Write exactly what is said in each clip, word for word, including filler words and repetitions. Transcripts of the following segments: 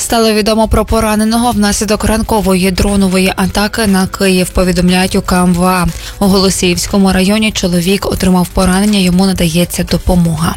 Стало відомо про пораненого внаслідок ранкової дронової атаки на Київ, повідомляють у Ка Ем Ве А. У Голосіївському районі чоловік отримав поранення, йому надається допомога.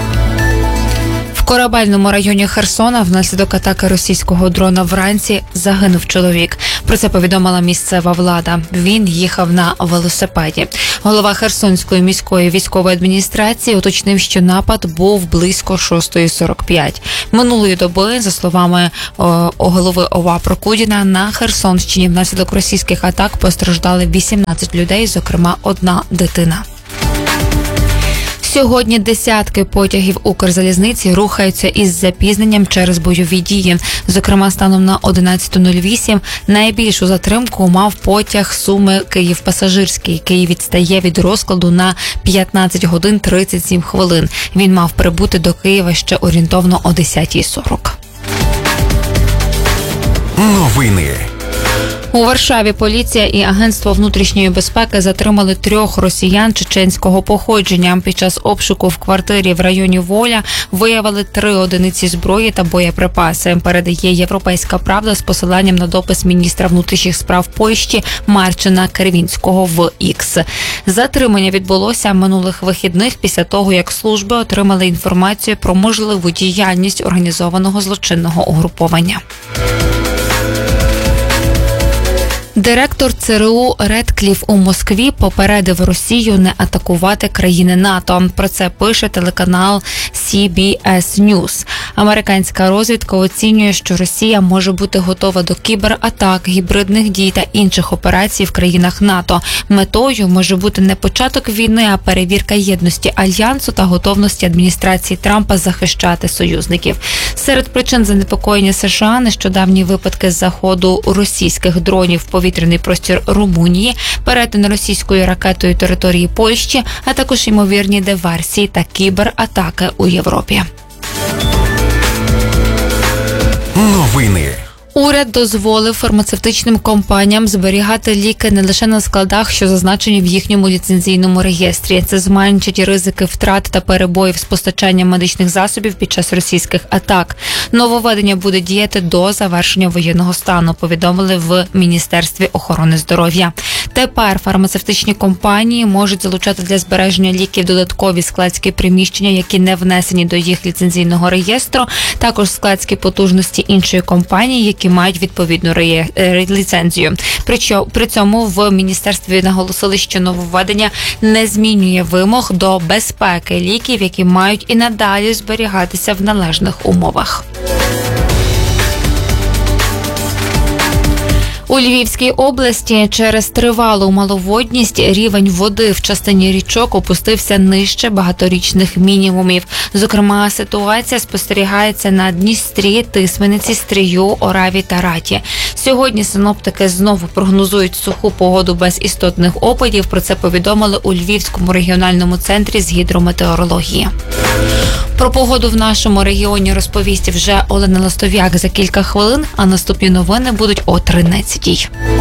В Корабельному районі Херсона внаслідок атаки російського дрона вранці загинув чоловік. Про це повідомила місцева влада. Він їхав на велосипеді. Голова Херсонської міської військової адміністрації уточнив, що напад був близько шостої сорок п'ять. Минулої доби, за словами о, голови О В А Прокудіна, на Херсонщині внаслідок російських атак постраждали вісімнадцять людей, зокрема одна дитина. Сьогодні десятки потягів Укрзалізниці рухаються із запізненням через бойові дії. Зокрема, станом на одинадцята нуль вісім найбільшу затримку мав потяг Суми-Київ-Пасажирський, який відстає від розкладу на п'ятнадцять годин тридцять сім хвилин. Він мав прибути до Києва ще орієнтовно о десята сорок. Новини. У Варшаві поліція і Агентство внутрішньої безпеки затримали трьох росіян чеченського походження. Під час обшуку в квартирі в районі Воля виявили три одиниці зброї та боєприпаси. Передає «Європейська правда» з посиланням на допис міністра внутрішніх справ Польщі Марчина Кервінського в Ікс. Затримання відбулося минулих вихідних після того, як служби отримали інформацію про можливу діяльність організованого злочинного угруповання. Директор Це Ер У Редкліф у Москві попередив Росію не атакувати країни НАТО. Про це пише телеканал Сі Бі Ес Ньюс. Американська розвідка оцінює, що Росія може бути готова до кібератак, гібридних дій та інших операцій в країнах НАТО. Метою може бути не початок війни, а перевірка єдності Альянсу та готовності адміністрації Трампа захищати союзників. Серед причин занепокоєння США – нещодавні випадки заходу російських дронів в повітряний простір Румунії, перетин російською ракетою території Польщі, а також ймовірні диверсії та кібератаки у Європі. Новини. Уряд дозволив фармацевтичним компаніям зберігати ліки не лише на складах, що зазначені в їхньому ліцензійному реєстрі. Це зменшить ризики втрат та перебоїв з постачанням медичних засобів під час російських атак. Нововведення буде діяти до завершення воєнного стану, повідомили в Міністерстві охорони здоров'я. Тепер фармацевтичні компанії можуть залучати для збереження ліків додаткові складські приміщення, які не внесені до їх ліцензійного реєстру, також складські потужності іншої компанії, які мають відповідну ліцензію. При цьому в міністерстві наголосили, що нововведення не змінює вимог до безпеки ліків, які мають і надалі зберігатися в належних умовах. У Львівській області через тривалу маловодність рівень води в частині річок опустився нижче багаторічних мінімумів. Зокрема, ситуація спостерігається на Дністрі, Тисмениці, Стрию, Ораві та Раті. Сьогодні синоптики знову прогнозують суху погоду без істотних опадів. Про це повідомили у Львівському регіональному центрі з гідрометеорології. Про погоду в нашому регіоні розповість вже Олена Ластов'як за кілька хвилин, а наступні новини будуть о тринадцятій.